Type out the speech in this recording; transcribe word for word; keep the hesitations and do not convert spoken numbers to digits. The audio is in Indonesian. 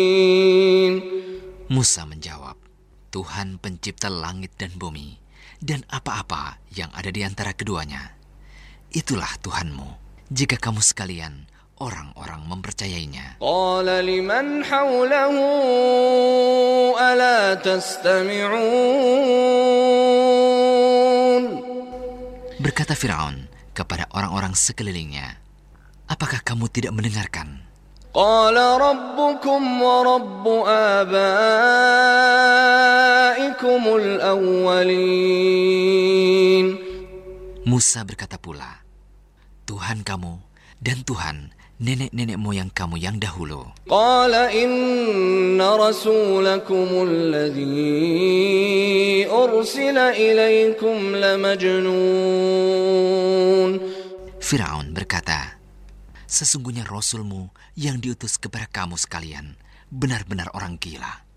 Musa menjawab, Tuhan pencipta langit dan bumi, dan apa-apa yang ada di antara keduanya. Itulah Tuhanmu, jika kamu sekalian orang-orang mempercayainya. Qala liman hawlahu ala tastami'un. Berkata Firaun kepada orang-orang sekelilingnya, apakah kamu tidak mendengarkan? Qala rabbukum wa rabbu abaikumul awwalin. Musa berkata pula, Tuhan kamu dan Tuhan nenek-nenek moyang kamu yang dahulu. Qala inna rasulakumul ladzi ursila ilaikum lamajnun. Firaun berkata, sesungguhnya Rasulmu yang diutus kepada kamu sekalian benar-benar orang gila.